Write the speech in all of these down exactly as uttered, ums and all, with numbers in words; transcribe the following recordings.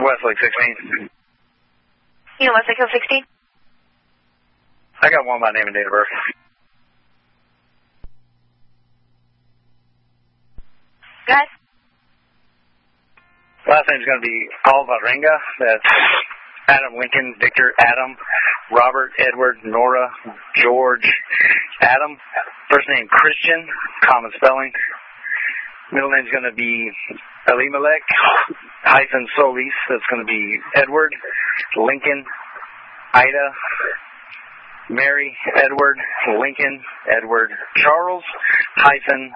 Westlake sixteen. You know Westlake Hill sixteen? I got one by name and date of birth. Go ahead. Last name's going to be Alvarenga. That's Adam Lincoln, Victor Adam, Robert Edward, Nora, George, Adam. First name Christian, common spelling. Middle name's going to be Elimelech, hyphen Solis. That's going to be Edward, Lincoln, Ida, Mary, Edward, Lincoln, Edward, Charles, hyphen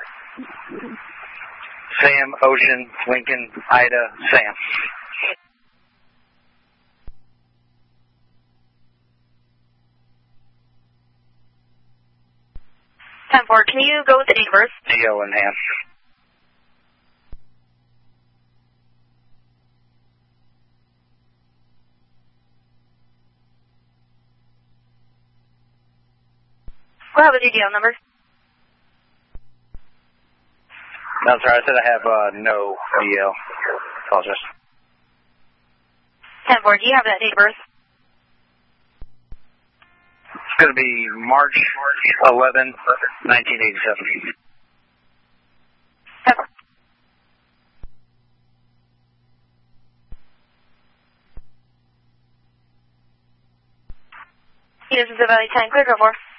Sam, Ocean, Lincoln, Ida, Sam. ten four, can you go with the date of birth? D O in hand. Go ahead with your D L number. No, sorry, I said I have uh, no D L. Apologize. ten four, do you have that date of birth? It's going to be March eleventh, nineteen eighty-seven. ten four. This is a Valley ten, clear, go for.